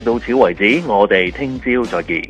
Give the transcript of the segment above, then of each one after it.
到此為止，我哋聽朝再見。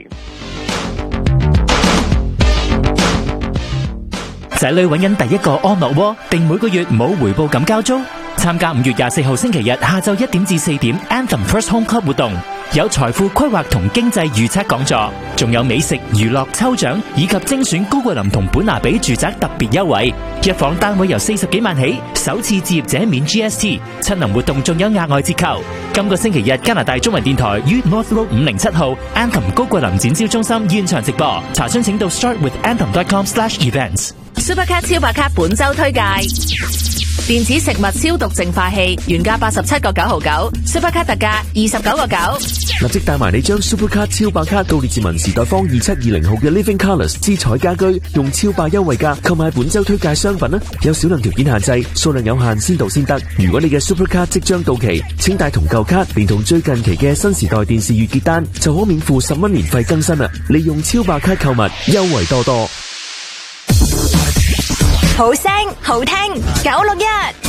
仔女揾緊第一個安樂窩，定每個月冇回報咁交租？參加5月24號星期日下晝1點至4點 Anthem First Home Club 活動，有財富規劃同經濟預測講座，仲有美食、娛樂、抽獎以及精選高桂林同本拿比住宅特別優惠。一房單位由40幾萬起，首次置業者免 GST， 親臨活動仲有額外折扣。今個星期日加拿大中文電台於 North Road 507號 Anthem 高桂林展銷中心現場直播，查詢請到 startwithanthem.com/events。Supercat 超百卡本周推介。電子食物消毒淨化器原價87.999 ，Supercat 特價29.9。 立即帶埋你將 Supercat 超百卡到列治文時代坊2720號嘅 Living Colours 之彩家居，用超百優惠價購買本周推介商品啦！有少量條件限制，數量有限，先到先得。如果你嘅 Supercat 即將到期，請帶同舊卡，連同最近期嘅新時代電視月結單，就可免付10蚊年費更新啦！利用超百卡購物，優惠多多。 好聲好聽961，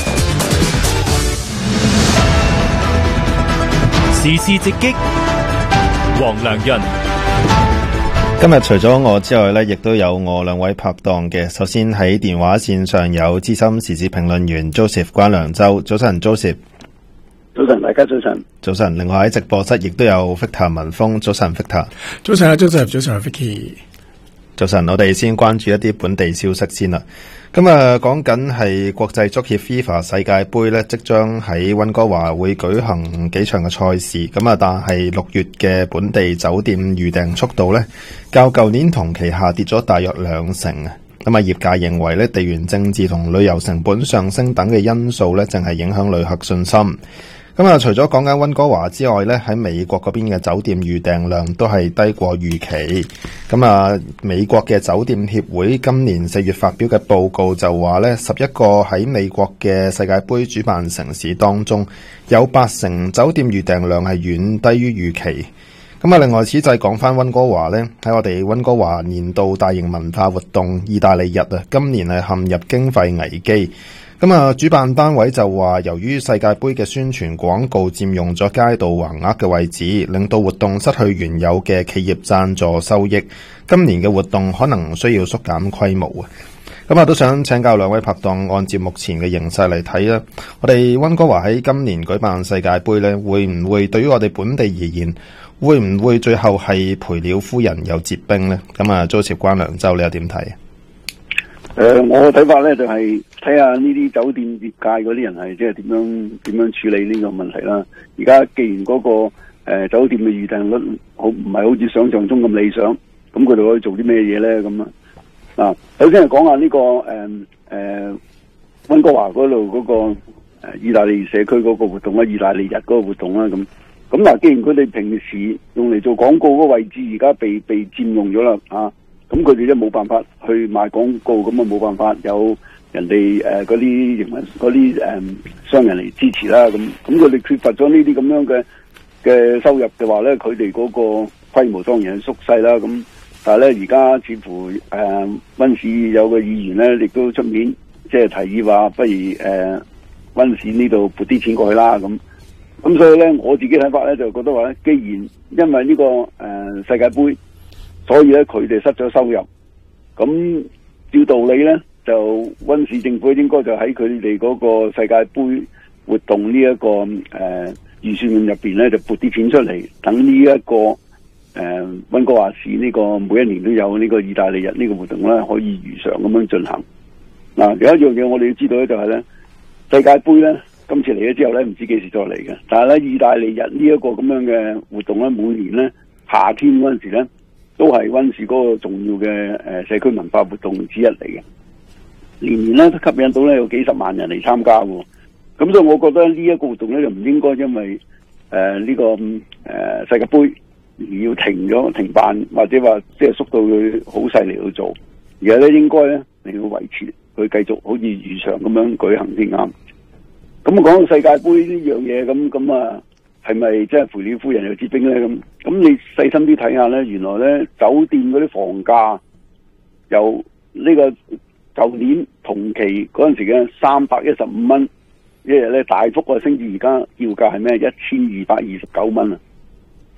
時事直擊，黃良潤。 今日除咗我之外呢，亦都有我兩位拍檔嘅。首先喺電話線上有資深時事評論員 Joseph 關良洲，早晨 Joseph。 早晨，大家早晨。 早晨。另外喺直播室亦都有 Victor 文峰，早晨 Victor。 早晨啊 Joseph， 早晨啊 Vicky。 早晨，我哋先關注一啲本地消息先啦。咁啊，講緊係國際足協 FIFA 世界盃咧，即將喺溫哥華會舉行幾場嘅賽事。咁啊，但係6月嘅本地酒店預訂速度咧，較舊年同期下跌咗大約2成啊。咁啊，業界認為咧，地緣政治同旅遊成本上升等嘅因素咧，正係影響旅客信心。咁啊，除咗講緊溫哥華之外咧，喺美國嗰邊嘅酒店預訂量都係低過預期。咁啊，美國嘅酒店協會今年4月發表嘅報告就話咧，11個喺美國嘅世界盃主辦城市當中，有8成酒店預訂量係遠低於預期。咁啊，另外此際講翻溫哥華咧，喺我哋溫哥華年度大型文化活動意大利日啊，今年係陷入經費危機。咁啊，主辦單位就話，由於世界盃嘅宣傳廣告佔用咗街道橫額嘅位置，令到活動失去原有嘅企業贊助收益。今年嘅活動可能需要縮減規模啊。咁啊，都想請教兩位拍檔，按照目前嘅形勢嚟睇啦，我哋溫哥華喺今年舉辦世界盃咧，會唔會對於我哋本地而言，會唔會最後係賠了夫人又折兵呢？咁啊，Joseph關良洲，你又點睇？ 我嘅睇法咧就係睇下呢啲酒店業界嗰啲人係即係點樣處理呢個問題啦。而家既然嗰個酒店嘅預訂率唔係好似想象中咁理想，咁佢哋可以做啲咩嘢咧？咁啊，首先係講下呢個溫哥華嗰度嗰個意大利社區嗰個活動啦，意大利日嗰個活動啦，咁嗱，既然佢哋平時用嚟做廣告嗰個位置而家被佔用咗啦，咁佢哋都冇辦法去賣廣告，咁啊冇辦法有人哋嗰啲營運嗰啲商人嚟支持啦，咁佢哋缺乏咗呢啲咁樣嘅收入嘅話咧，佢哋嗰個規模當然係縮細啦。咁但係咧而家似乎溫市有個議員咧，亦都出面即係提議話，不如溫市呢度撥啲錢過去啦。咁所以咧我自己睇法咧就覺得話咧，既然因為呢個世界盃，所以咧，佢哋失咗收入，咁照道理咧，就溫市政府應該就喺佢哋嗰個世界盃活動呢一個預算入邊咧，就撥啲錢出嚟，等呢一個溫哥華市呢個每一年都有呢個意大利日呢個活動咧，可以如常咁樣進行。嗱，有一樣嘢我哋要知道咧，就係咧世界盃咧，今次嚟咗之後咧，唔知幾時再嚟嘅。但係咧，意大利日呢一個咁樣嘅活動咧，每年咧夏天嗰陣時咧，都係溫市嗰個重要嘅社區文化活動之一嚟嘅，年年咧都吸引到咧有幾十萬人嚟參加喎。咁所以我覺得呢一個活動咧就唔應該因為呢個世界盃而要停辦，或者話即係縮到佢好細嚟去做，而係咧應該咧你要維持佢繼續好似如常咁樣舉行先啱。咁講到世界盃呢樣嘢，咁啊〜係咪即係賠了夫人又折兵咧？咁你細心啲睇下咧，原來咧酒店嗰啲房價由呢個舊年同期嗰陣時嘅315蚊一日咧，大幅升至而家要價係咩？1229蚊啊！